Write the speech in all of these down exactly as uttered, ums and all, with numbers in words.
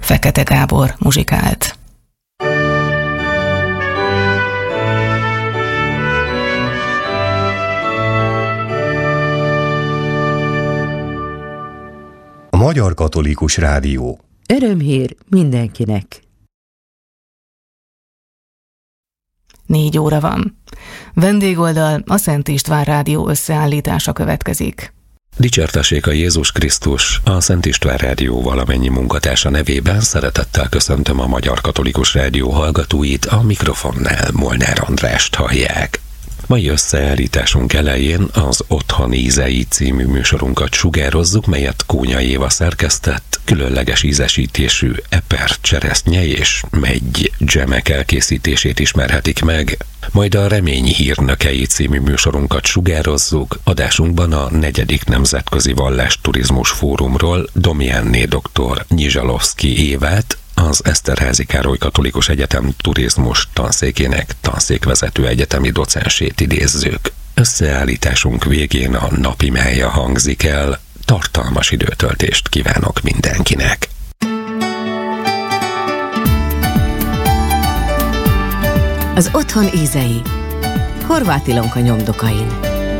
Fekete Gábor muzsikált. A Magyar Katolikus Rádió. Örömhír mindenkinek. Négy óra van. Vendégoldal, a Szent István Rádió összeállítása következik. Dicsértessék a Jézus Krisztus, a Szent István Rádió valamennyi munkatársa nevében szeretettel köszöntöm a Magyar Katolikus Rádió hallgatóit, a mikrofonnál Molnár Andrást hallják. Mai összeállításunk elején az Otthon ízei című műsorunkat sugározzuk, melyet Kónyai Éva szerkesztett, különleges ízesítésű eper, cseresznye és megy dzsemek elkészítését ismerhetik meg. Majd a Remény hírnökei című műsorunkat sugározzuk, adásunkban a negyedik Nemzetközi Vallásturizmus Fórumról Domjánné doktor Nyizsalovszky Évát, az Eszterházy Károly Katolikus Egyetem turizmus tanszékének tanszékvezető egyetemi docensét idézzük. Összeállításunk végén a napimája hangzik el, tartalmas időtöltést kívánok mindenkinek. Az Otthon ízei. Horváth Ilonka nyomdokain.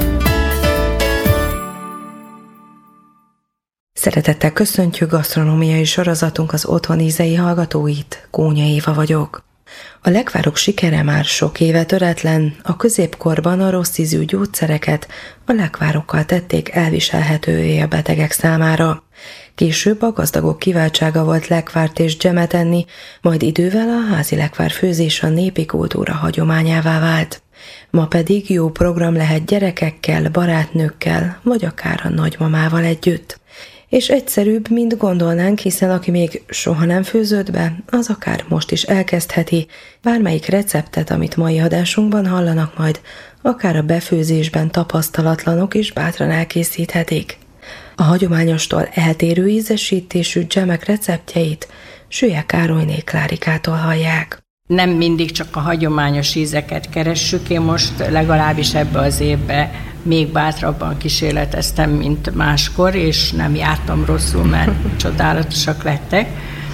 Szeretettel köszöntjük gasztronómiai sorozatunk az Otthon ízei hallgatóit, Kónyai Éva vagyok. A lekvárok sikere már sok éve töretlen, a középkorban a rossz ízű gyógyszereket a lekvárokkal tették elviselhetővé a betegek számára. Később a gazdagok kiváltsága volt lekvárt és dzsemet enni, majd idővel a házi lekvár főzés a népi kultúra hagyományává vált. Ma pedig jó program lehet gyerekekkel, barátnőkkel, vagy akár a nagymamával együtt. És egyszerűbb, mint gondolnánk, hiszen aki még soha nem főzött be, az akár most is elkezdheti, bármelyik receptet, amit mai adásunkban hallanak majd, akár a befőzésben tapasztalatlanok is bátran elkészíthetik. A hagyományostól eltérő ízesítésű dzsemek receptjeit Süllyek Károlyné Klárikától hallják. Nem mindig csak a hagyományos ízeket keressük, én most legalábbis ebbe az évbe még bátrabban kísérleteztem, mint máskor, és nem jártam rosszul, mert csodálatosak lettek.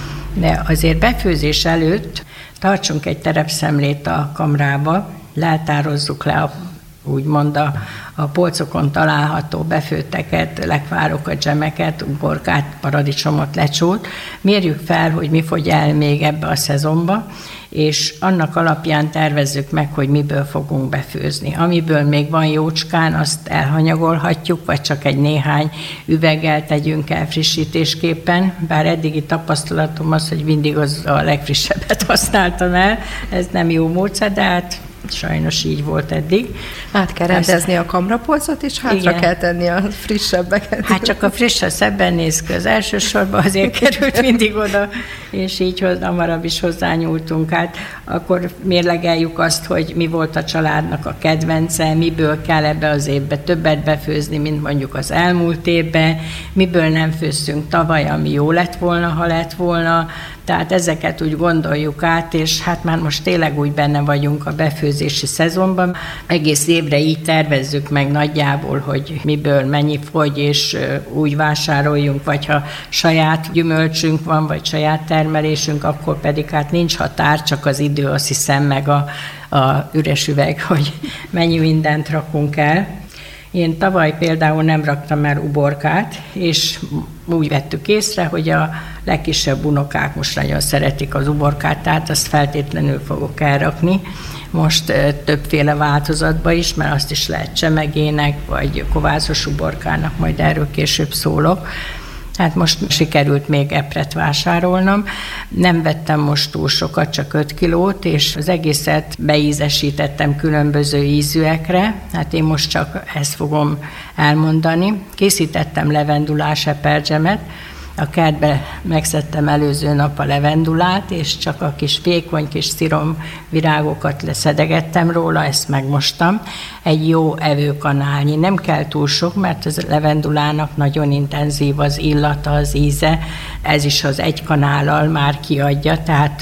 De azért befőzés előtt tartsunk egy terepszemlét a kamrába, leltározzuk le a, úgymond a, a polcokon található befőtteket, lekvárokat, dzsemeket, uborkát, paradicsomot, lecsót. Mérjük fel, hogy mi fogy el még ebbe a szezonba, és annak alapján tervezzük meg, hogy miből fogunk befőzni. Amiből még van jócskán, azt elhanyagolhatjuk, vagy csak egy néhány üveggel tegyünk el frissítésképpen, bár eddigi tapasztalatom az, hogy mindig az a legfrissebbet használtam el, ez nem jó módszer, de hát sajnos így volt eddig. Át kell rendezni Ezt... a kamrapolcot, és hátra Igen. kell tenni a frissebbeket. Hát csak a friss a szebben néz ki, az elsősorban azért került mindig oda, és így hamarabb is hozzányúltunk át. Akkor mérlegeljük azt, hogy mi volt a családnak a kedvence, miből kell ebbe az évbe többet befőzni, mint mondjuk az elmúlt évben, miből nem főztünk tavaly, ami jó lett volna, ha lett volna. Tehát ezeket úgy gondoljuk át, és hát már most tényleg úgy benne vagyunk a befőzési szezonban. Egész évre így tervezzük meg nagyjából, hogy miből mennyi fogy, és úgy vásároljunk, vagy ha saját gyümölcsünk van, vagy saját termelésünk, akkor pedig hát nincs határ, csak az idő, azt hiszem, meg a, a üres üveg, hogy mennyi mindent rakunk el. Én tavaly például nem raktam el uborkát, és úgy vettük észre, hogy a legkisebb unokák most nagyon szeretik az uborkát, tehát azt feltétlenül fogok elrakni. Most többféle változatban is, mert azt is lehet csemegének, vagy kovászos uborkának, majd erről később szólok. Hát most sikerült még epret vásárolnom. Nem vettem most túl sokat, csak öt kilót, és az egészet beízesítettem különböző ízűekre. Hát én most csak ezt fogom elmondani. Készítettem levendulás eperdzsemet. A kertbe megszedtem előző nap a levendulát, és csak a kis vékony kis szirom virágokat leszedegettem róla, ezt megmostam. Egy jó evőkanálnyi, nem kell túl sok, mert az levendulának nagyon intenzív az illata, az íze. Ez is az egy kanállal már kiadja, tehát ha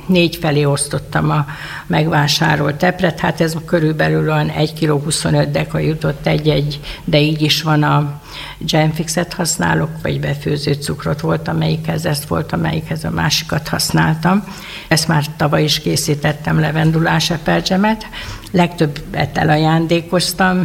négy felé osztottam a megvásárolt epret, hát ez körülbelül olyan egy kiló huszonöt deka jutott egy-egy, de így is van a Gemfixet használok, vagy befőző cukrot volt, amelyikhez ezt volt, amelyikhez a másikat használtam. Ezt már tavaly is készítettem, levendulás eperdzsemet, legtöbbet elajándékoztam,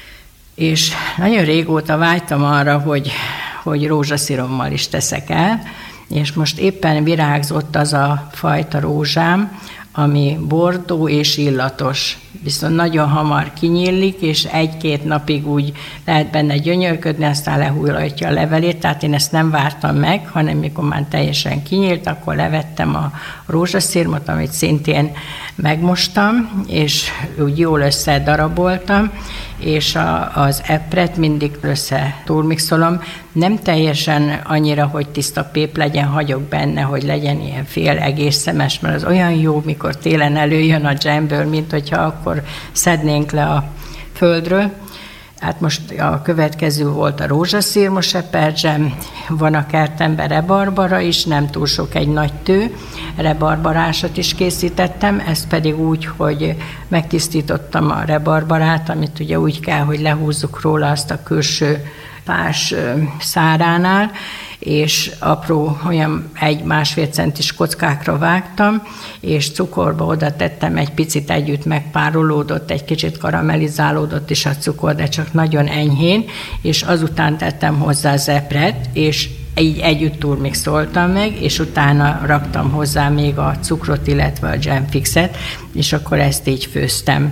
és nagyon régóta vágytam arra, hogy, hogy rózsaszirommal is teszek el, és most éppen virágzott az a fajta rózsám, ami bordó és illatos, viszont nagyon hamar kinyílik, és egy-két napig úgy lehet benne gyönyörködni, aztán lehullatja a levelét, tehát én ezt nem vártam meg, hanem mikor már teljesen kinyílt, akkor levettem a rózsaszirmot, amit szintén megmostam, és úgy jól összedaraboltam, és a, az epret mindig össze túlmixolom. Nem teljesen annyira, hogy tiszta pép legyen, hagyok benne, hogy legyen ilyen fél egész szemes, mert az olyan jó, mikor télen előjön a dzsemből, mint hogyha akkor szednénk le a földről. Hát most a következő volt a rózsaszirmos eperdzsem, van a kertemben rebarbara is, nem túl sok, egy nagy tő, rebarbarásat is készítettem, ezt pedig úgy, hogy megtisztítottam a rebarbarát, amit ugye úgy kell, hogy lehúzzuk róla azt a külső pás száránál, és apró, olyan egy-másfél centis kockákra vágtam, és cukorba oda tettem egy picit, együtt megpárolódott, egy kicsit karamellizálódott is a cukor, de csak nagyon enyhén, és azután tettem hozzá az epret, és így együtt turmixoltam meg, és utána raktam hozzá még a cukrot, illetve a Gemfixet, és akkor ezt így főztem.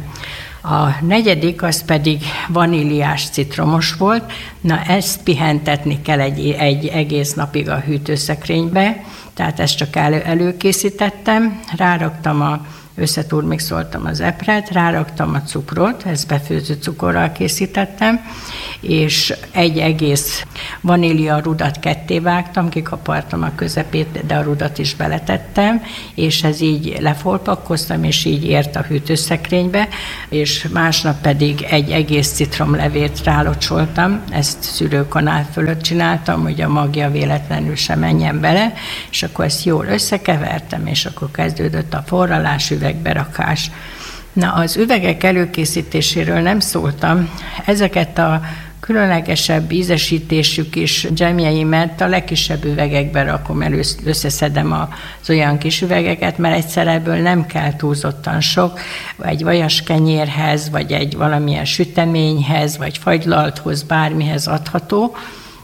A negyedik az pedig vaníliás citromos volt. Na, ezt pihentetni kell egy, egy egész napig a hűtőszekrénybe, tehát ezt csak elő, előkészítettem, ráraktam a összeturmixoltam az epret, ráraktam a cukrot, ezt befőző cukorral készítettem, és egy egész vanília rudat ketté vágtam, kikapartam a közepét, de a rudat is beletettem, és ez így lefolpakkoztam, és így ért a hűtőszekrénybe, és másnap pedig egy egész citromlevét rálocsoltam, ezt szűrőkanál fölött csináltam, hogy a magja véletlenül sem menjen bele, és akkor ezt jól összekevertem, és akkor kezdődött a forralás, üvegberakás. Na, az üvegek előkészítéséről nem szóltam. Ezeket a különlegesebb ízesítésük is dzsemjeimet a legkisebb üvegekbe rakom, először összeszedem az olyan kis üvegeket, mert egyszer ebből nem kell túlzottan sok, egy vajas kenyérhez, vagy egy valamilyen süteményhez, vagy fagylalthoz, bármihez adható,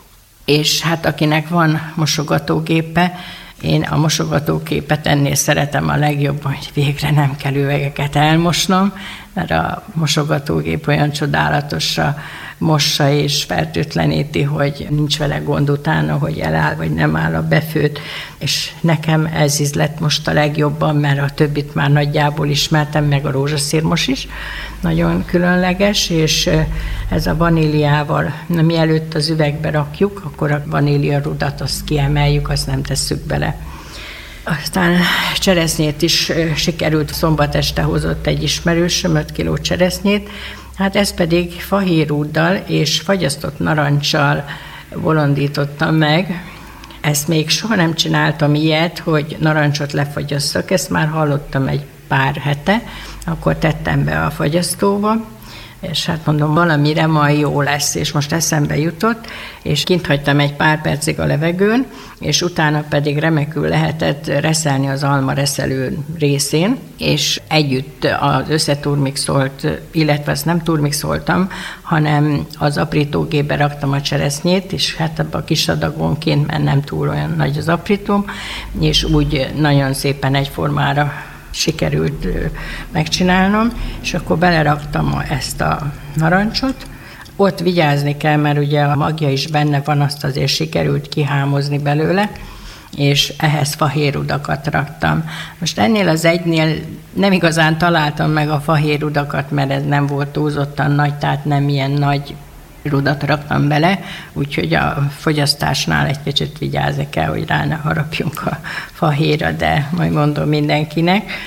és hát akinek van mosogatógépe, én a mosogatógépet ennél szeretem a legjobban, hogy végre nem kell üvegeket elmosnom, mert a mosogatógép olyan csodálatosra mossa és fertőtleníti, hogy nincs vele gond utána, hogy eláll vagy nem áll a befőt, és nekem ez ízlett most a legjobban, mert a többit már nagyjából ismertem, meg a rózsaszirmos is, nagyon különleges, és ez a vaníliával, mielőtt az üvegbe rakjuk, akkor a vanília rudat azt kiemeljük, azt nem tesszük bele. Aztán cseresznyét is sikerült, szombat este hozott egy ismerősöm, öt kiló cseresznyét, hát ezt pedig fahérúddal és fagyasztott naranccsal bolondítottam meg. Ezt még soha nem csináltam ilyet, hogy narancsot lefagyasszak, ezt már hallottam egy pár hete, akkor tettem be a fagyasztóba, és hát mondom, valamire majd jó lesz, és most eszembe jutott, és kint hagytam egy pár percig a levegőn, és utána pedig remekül lehetett reszelni az alma reszelő részén, és együtt az összeturmixolt, illetve ezt nem turmixoltam, hanem az aprítógépbe raktam a cseresznyét, és hát abban a kis adagonként, mert nem túl olyan nagy az aprítóm, és úgy nagyon szépen egyformára sikerült megcsinálnom, és akkor beleraktam ezt a narancsot. Ott vigyázni kell, mert ugye a magja is benne van, azt azért sikerült kihámozni belőle, és ehhez fahérudakat raktam. Most ennél az egynél nem igazán találtam meg a fahérudakat, mert ez nem volt túlzottan nagy, tehát nem ilyen nagy rudat raktam bele, úgyhogy a fogyasztásnál egy kicsit vigyázni kell, hogy rá ne harapjunk a fahéra, de majd mondom mindenkinek.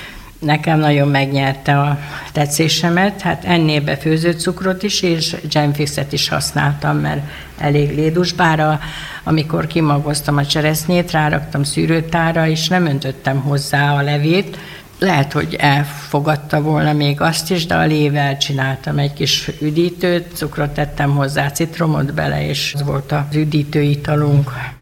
nekem nagyon megnyerte a tetszésemet, hát ennél befőzött cukrot is, és dzsemfixet is használtam, mert elég lédus, bár a, amikor kimagoztam a cseresznyét, ráraktam szűrőtálra, és nem öntöttem hozzá a levét. Lehet, hogy elfogadta volna még azt is, de a lével csináltam egy kis üdítőt, cukrot tettem hozzá, citromot bele, és ez volt az üdítő italunk.